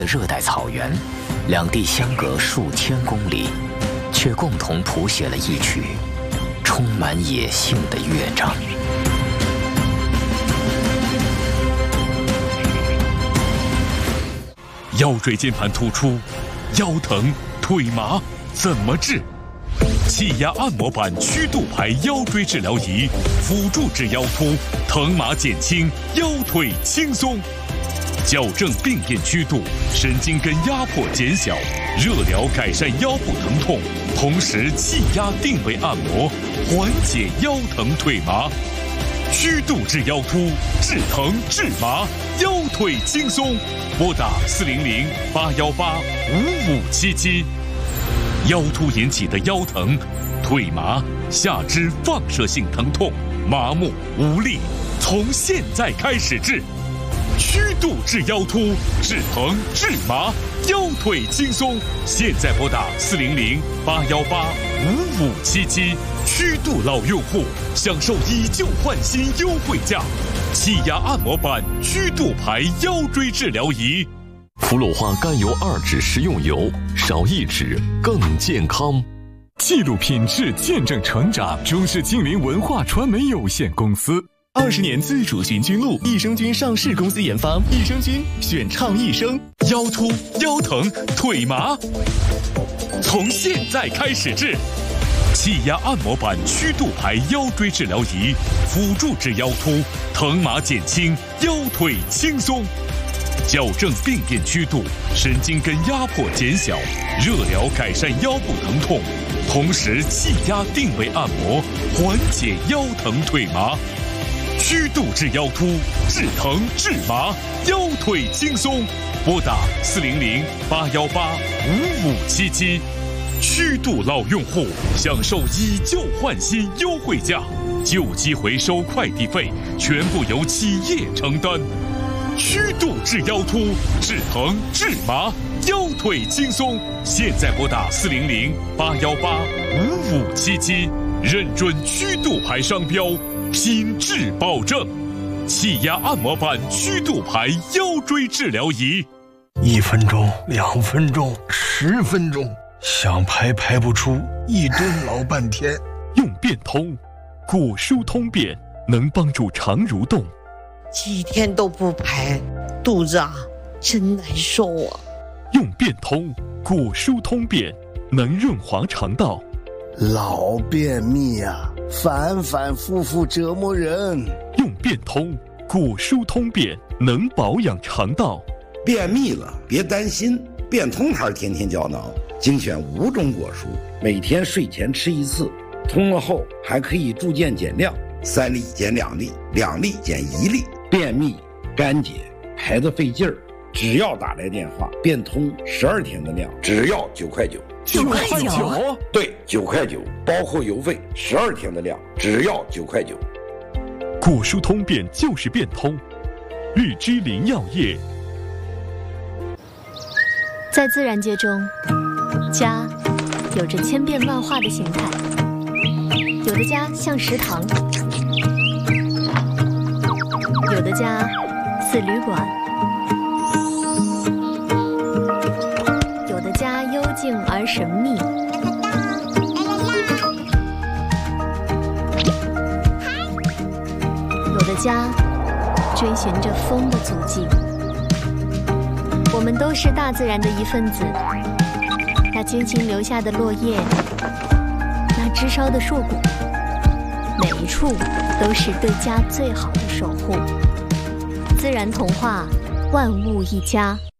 热带草原，两地相隔数千公里，却共同谱写了一曲充满野性的乐章。 腰椎间盘突出、腰疼、腿麻怎么治？气压按摩板曲度排腰椎治疗仪，辅助治腰突，疼麻减轻，腰腿轻松。矫正病变曲度，神经根压迫减小，热疗改善腰部疼痛，同时气压定位按摩，缓解腰疼腿麻。曲度治腰突，治疼治麻，腰腿轻松。拨打400-818-5577。腰突引起的腰疼、腿麻、下肢放射性疼痛、麻木无力，从现在开始治。曲度治腰突，治疼治麻，腰腿轻松。现在拨打400-818-5577。曲度老用户享受以旧换新优惠价，气压按摩板曲度排腰椎治疗仪。 福鲁化甘油2酯食用油，少1酯更健康。 记录品质，见证成长。中视精灵文化传媒有限公司 20年自主寻菌露，益生菌上市公司研发，益生菌选畅益生。 腰突、腰疼、腿麻，从现在开始治。气压按摩板曲度排腰椎治疗仪，辅助治腰突，疼麻减轻，腰腿轻松。矫正病变曲度，神经根压迫减小，热疗改善腰部疼痛，同时气压定位按摩，缓解腰疼腿麻。曲度治腰突，治疼治麻，腰腿轻松。拨打400-818-5577。曲度老用户享受以旧换新优惠价，旧机回收快递费全部由企业承担。曲度治腰突，治疼治麻，腰腿轻松。现在拨打400-818-5577，认准曲度牌商标，品质保证。气压按摩板曲度牌腰椎治疗仪 ，1分钟、2分钟、10分钟，想排排不出，一蹲老半天。 用变通，果舒通便能帮助肠蠕动。 几天都不排，肚子真难受啊。 用变通，果舒通便能润滑肠道。 老便秘反反复复折磨人。 用变通，果舒通便能保养肠道。 便秘了别担心，变通牌天天胶囊精选5种果蔬，每天睡前吃1次，通了后还可以逐渐减量，3粒减2粒，2粒减1粒。便秘、干结、排得费劲儿，只要打来电话，变通12天的量，只要9块9。 9块9？ 对，9块9，包括邮费，12天的量，只要9块9。 果舒通便就是变通，日之林药业。 在自然界中，家有着千变万化的形态，有的家像食堂，有的家似旅馆，有的家幽静而神秘，有的家追寻着风的足迹。我们都是大自然的一份子，那精心留下的落叶，那枝梢的硕果，每一处都是对家最好的守护。自然童话，万物一家。